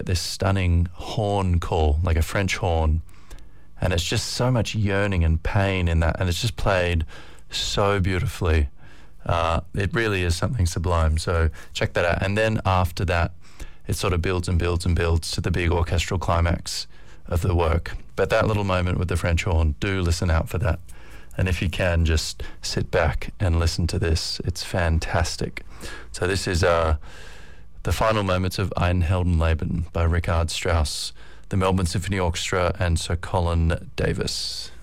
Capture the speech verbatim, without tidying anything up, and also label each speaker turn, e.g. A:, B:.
A: this stunning horn call, like a French horn. And it's just so much yearning and pain in that. And it's just played so beautifully. Uh, it really is something sublime. So check that out. And then after that, it sort of builds and builds and builds to the big orchestral climax of the work. But that little moment with the French horn, do listen out for that. And if you can, just sit back and listen to this. It's fantastic. So this is uh, the final moments of Ein Heldenleben by Richard Strauss, the Melbourne Symphony Orchestra and Sir Colin Davis.